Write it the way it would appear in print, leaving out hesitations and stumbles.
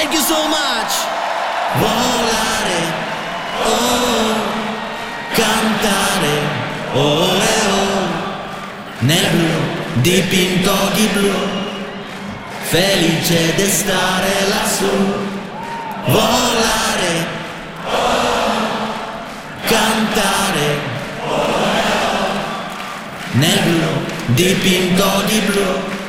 Thank you so much. Volare, oh, cantare, oh e oh, nel blu, dipinto di blu, felice di stare lassù. Volare, oh, cantare, oh e oh, nel blu, dipinto di blu,